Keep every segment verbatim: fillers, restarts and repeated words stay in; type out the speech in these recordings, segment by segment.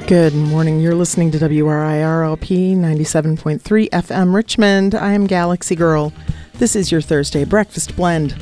Good morning. You're listening to W R I R L P ninety-seven point three F M Richmond. I am Galaxy Girl. This is your Thursday breakfast blend.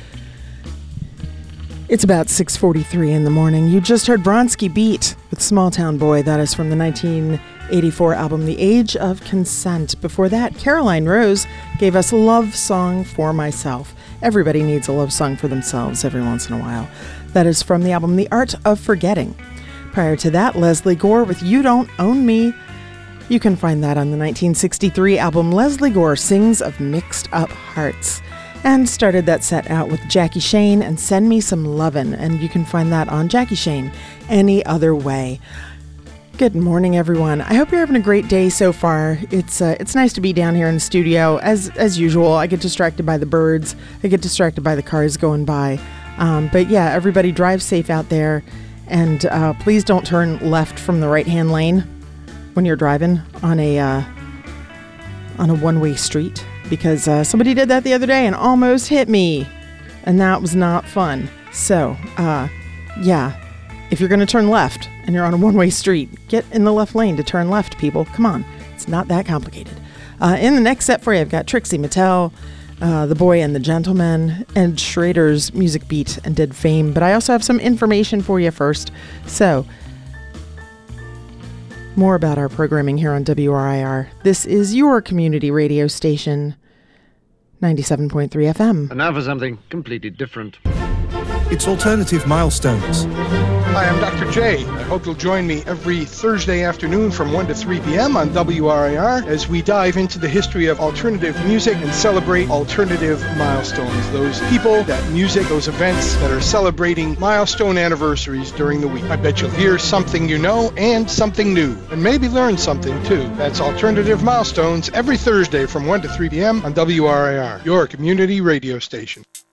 It's about six forty-three in the morning. You just heard Bronski Beat with Small Town Boy. That is from the nineteen eighty-four album The Age of Consent. Before that, Caroline Rose gave us Love Song for Myself. Everybody needs a love song for themselves every once in a while. That is from the album The Art of Forgetting. Prior to that, Leslie Gore with You Don't Own Me. You can find that on the nineteen sixty-three album Leslie Gore Sings of Mixed Up Hearts. And started that set out with Jackie Shane and Send Me Some Lovin', and you can find that on Jackie Shane, Any Other Way. Good morning, everyone. I hope you're having a great day so far. It's uh, it's nice to be down here in the studio. As as usual, I get distracted by the birds. I get distracted by the cars going by. Um, but yeah, everybody drive safe out there. And uh, please don't turn left from the right-hand lane when you're driving on a uh, on a one-way street, because uh, somebody did that the other day and almost hit me, and that was not fun. So, uh, yeah, if you're going to turn left and you're on a one-way street, get in the left lane to turn left, people. Come on, it's not that complicated. Uh, in the next set for you, I've got Trixie Mattel, Uh, The Boy and the Gentleman, and Schrader's Music Beat and Dead Fame. But I also have some information for you first. So, more about our programming here on W R I R. This is your community radio station, ninety-seven point three F M. And now for something completely different. It's Alternative Milestones. Hi, I'm Doctor J. I hope you'll join me every Thursday afternoon from one to three p.m. on W R I R as we dive into the history of alternative music and celebrate alternative milestones. Those people, that music, those events that are celebrating milestone anniversaries during the week. I bet you'll hear something you know and something new, and maybe learn something too. That's Alternative Milestones every Thursday from one to three p.m. on W R I R, your community radio station.